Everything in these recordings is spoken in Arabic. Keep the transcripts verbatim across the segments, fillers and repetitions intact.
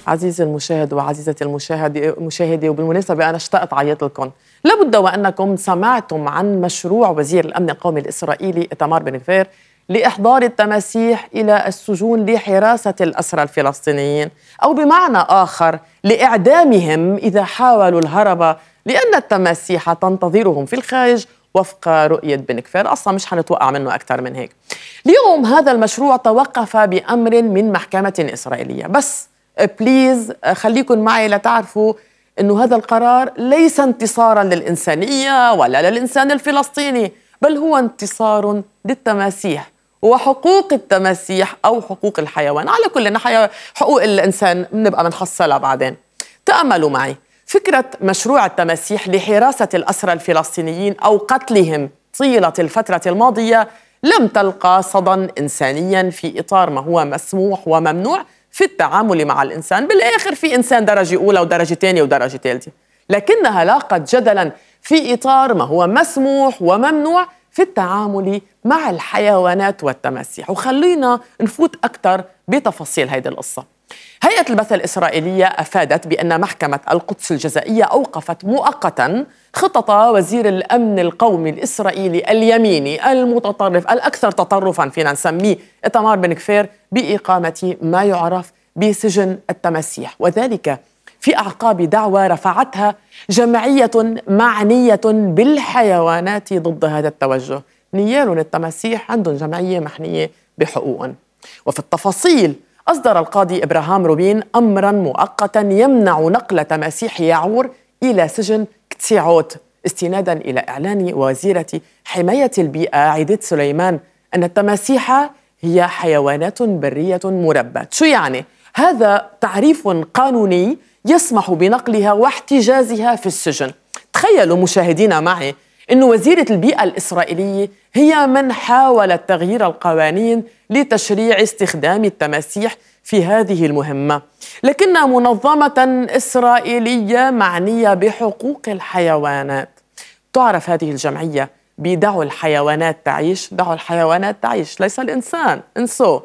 عزيزي المشاهد وعزيزتي المشاهدة المشاهدة وبالمناسبة أنا اشتقت عيط لكم. لابد وأنكم سمعتم عن مشروع وزير الأمن القومي الإسرائيلي إيتمار بن غفير لإحضار التماسيح إلى السجون لحراسة الأسرى الفلسطينيين، أو بمعنى آخر لإعدامهم إذا حاولوا الهرب، لأن التماسيح تنتظرهم في الخارج وفق رؤية بن غفير. أصلا مش حنتوقع منه أكثر من هيك. اليوم هذا المشروع توقف بأمر من محكمة إسرائيلية، بس بليز خليكن معي لتعرفوا أنه هذا القرار ليس انتصارا للإنسانية ولا للإنسان الفلسطيني، بل هو انتصار للتماسيح وحقوق التماسيح أو حقوق الحيوان. على كل حقوق الإنسان بنبقى بنحصلها بعدين. تأملوا معي فكرة مشروع التماسيح لحراسة الأسرى الفلسطينيين أو قتلهم طيلة الفترة الماضية لم تلقى صدى إنسانيا في إطار ما هو مسموح وممنوع في التعامل مع الإنسان. بالآخر في إنسان درجة أولى ودرجة ثانية ودرجة ثالثة، لكنها لاقت جدلا في إطار ما هو مسموح وممنوع في التعامل مع الحيوانات والتماسيح. وخلينا نفوت أكثر بتفاصيل هذه القصة. هيئة البث الإسرائيلية أفادت بأن محكمة القدس الجزائية أوقفت مؤقتا خطط وزير الأمن القومي الإسرائيلي اليميني المتطرف الأكثر تطرفا فينا نسميه إيتمار بن غفير بإقامة ما يعرف بسجن التماسيح، وذلك في أعقاب دعوى رفعتها جمعية معنية بالحيوانات ضد هذا التوجه. نيالهم التماسيح عندهم جمعية محنية بحقوقهم. وفي التفاصيل أصدر القاضي إبراهام روبين أمراً مؤقتاً يمنع نقل تماسيح يعور إلى سجن كتسيعوت، استناداً إلى إعلان وزيرة حماية البيئة عيديت سليمان أن التماسيح هي حيوانات برية مرباة. شو يعني؟ هذا تعريف قانوني يسمح بنقلها واحتجازها في السجن. تخيلوا مشاهدينا معي أن وزيرة البيئة الإسرائيلية هي من حاولت تغيير القوانين لتشريع استخدام التماسيح في هذه المهمة، لكن منظمة إسرائيلية معنية بحقوق الحيوانات تعرف هذه الجمعية بدعوا الحيوانات تعيش. دعوا الحيوانات تعيش، ليس الإنسان، انسوا.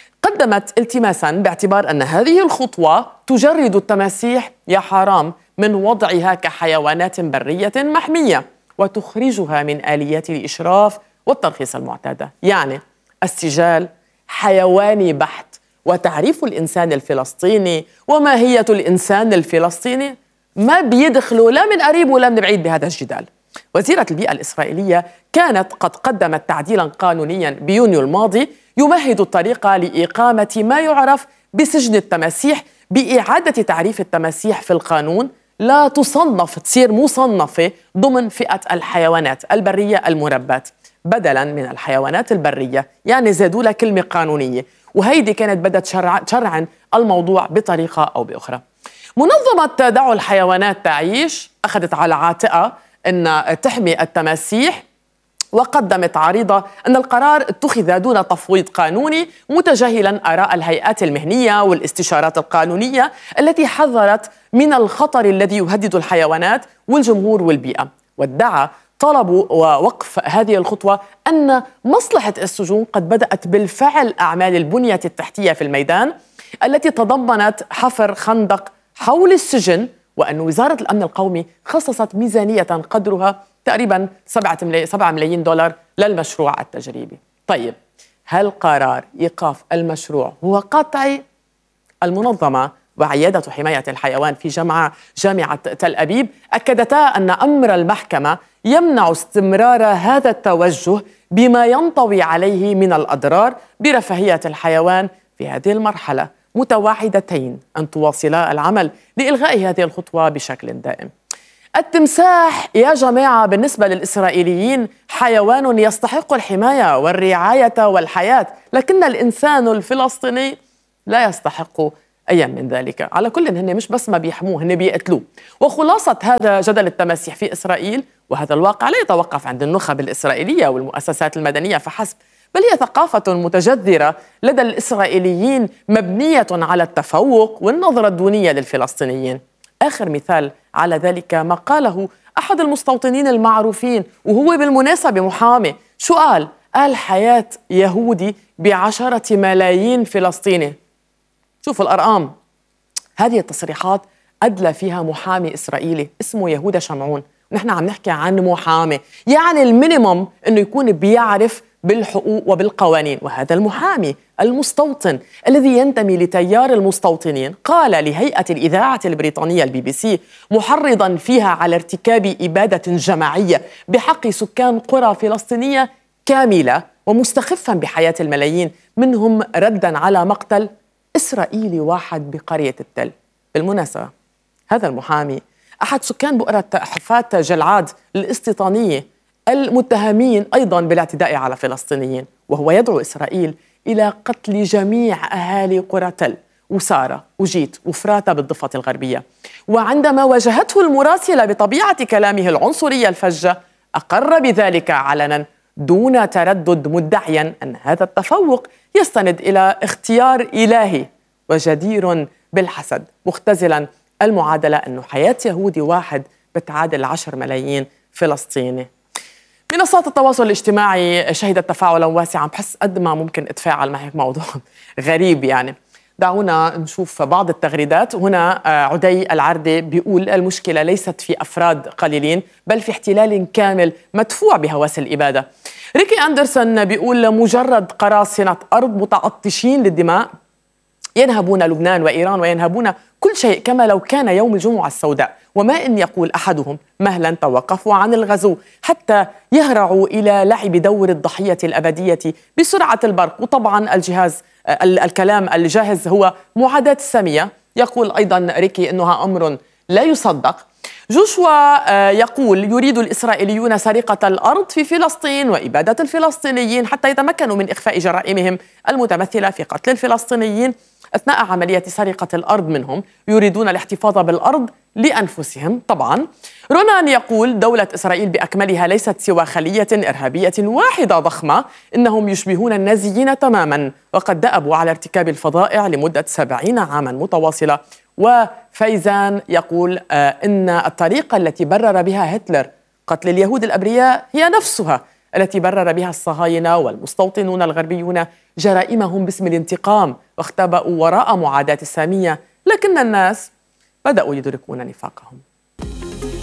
قدمت التماسا باعتبار أن هذه الخطوة تجرد التماسيح يا حرام من وضعها كحيوانات برية محمية وتخرجها من آليات الإشراف والترخيص المعتادة، يعني السجال حيواني بحت. وتعريف الإنسان الفلسطيني وماهية الإنسان الفلسطيني ما بيدخلوا لا من قريب ولا من بعيد بهذا الجدال. وزيرة البيئة الإسرائيلية كانت قد قدمت تعديلا قانونيا بيونيو الماضي يمهد الطريق لإقامة ما يعرف بسجن التماسيح بإعادة تعريف التماسيح في القانون لا تصنف، تصير مصنفة ضمن فئة الحيوانات البرية المرباة بدلاً من الحيوانات البرية. يعني زادوا لها كلمة قانونية، وهيدي كانت بدأت شرع شرعا الموضوع بطريقة أو بأخرى. منظمة دعوا الحيوانات تعيش أخذت على عاتقها أن تحمي التماسيح، وقدمت عريضة أن القرار اتخذ دون تفويض قانوني متجاهلا آراء الهيئات المهنية والاستشارات القانونية التي حذرت من الخطر الذي يهدد الحيوانات والجمهور والبيئة. وادعى طلبوا ووقف هذه الخطوة أن مصلحة السجون قد بدأت بالفعل أعمال البنية التحتية في الميدان التي تضمنت حفر خندق حول السجن، وأن وزارة الأمن القومي خصصت ميزانية قدرها تقريباً سبعة ملايين دولار للمشروع التجريبي. طيب، هل قرار إيقاف المشروع هو قطعي؟ المنظمة وعيادة حماية الحيوان في جامعة جامعة تل أبيب أكدتا أن أمر المحكمة يمنع استمرار هذا التوجه بما ينطوي عليه من الأضرار برفاهية الحيوان في هذه المرحلة، متوعدتين أن تواصلا العمل لإلغاء هذه الخطوة بشكل دائم. التمساح يا جماعة بالنسبة للإسرائيليين حيوان يستحق الحماية والرعاية والحياة، لكن الإنسان الفلسطيني لا يستحق أي من ذلك. على كل هن مش بس ما بيحموه، هن بيقتلوه. وخلاصة هذا جدل التماسيح في إسرائيل، وهذا الواقع لا يتوقف عند النخب الإسرائيلية والمؤسسات المدنية فحسب، بل هي ثقافة متجذرة لدى الإسرائيليين مبنية على التفوق والنظرة الدونية للفلسطينيين. آخر مثال على ذلك ما قاله أحد المستوطنين المعروفين، وهو بالمناسبة محامي. شو قال؟ قال حياة يهودي بعشرة ملايين فلسطيني. شوفوا الأرقام، هذه التصريحات أدلى فيها محامي إسرائيلي اسمه يهودا شمعون. نحن عم نحكي عن محامي، يعني المينيموم أنه يكون بيعرف بالحقوق وبالقوانين. وهذا المحامي المستوطن الذي ينتمي لتيار المستوطنين قال لهيئة الإذاعة البريطانية البي بي سي محرضا فيها على ارتكاب إبادة جماعية بحق سكان قرى فلسطينية كاملة ومستخفا بحياة الملايين منهم ردا على مقتل إسرائيلي واحد بقرية التل. بالمناسبة هذا المحامي أحد سكان بؤرة حفاة جلعاد الاستيطانية المتهمين أيضا بالاعتداء على فلسطينيين، وهو يدعو إسرائيل إلى قتل جميع أهالي قرى تل وسارة وجيت وفراتة بالضفة الغربية. وعندما واجهته المراسلة بطبيعة كلامه العنصرية الفجة أقر بذلك علنا دون تردد، مدعيا أن هذا التفوق يستند إلى اختيار إلهي وجدير بالحسد، مختزلا المعادلة أن حياة يهودي واحد بتعادل عشر ملايين فلسطيني. منصات التواصل الاجتماعي شهدت تفاعلا واسعا. بحس قد ما ممكن اتفاعل مع هيك موضوع غريب يعني. دعونا نشوف بعض التغريدات. هنا عدي العردي بيقول المشكلة ليست في أفراد قليلين بل في احتلال كامل مدفوع بهوس الإبادة. ريكي أندرسون بيقول مجرد قراصنة أرض متعطشين للدماء ينهبون لبنان وإيران وينهبون كل شيء كما لو كان يوم الجمعة السوداء، وما إن يقول أحدهم مهلا توقفوا عن الغزو حتى يهرعوا إلى لعب دور الضحية الأبدية بسرعة البرق. وطبعا الجهاز الكلام الجاهز هو معاداة السامية. يقول أيضا ريكي إنها أمر لا يصدق. جوشوا يقول يريد الإسرائيليون سرقة الأرض في فلسطين وإبادة الفلسطينيين حتى يتمكنوا من إخفاء جرائمهم المتمثلة في قتل الفلسطينيين أثناء عملية سرقة الأرض منهم. يريدون الاحتفاظ بالأرض لأنفسهم. طبعا رونان يقول دولة إسرائيل بأكملها ليست سوى خلية إرهابية واحدة ضخمة، إنهم يشبهون النازيين تماما وقد دأبوا على ارتكاب الفظائع لمدة سبعين عاما متواصلة. وفيزان يقول آه إن الطريقة التي برر بها هتلر قتل اليهود الأبرياء هي نفسها التي برر بها الصهاينة والمستوطنون الغربيون جرائمهم باسم الانتقام واختبأوا وراء معاداة السامية، لكن الناس بدأوا يدركون نفاقهم.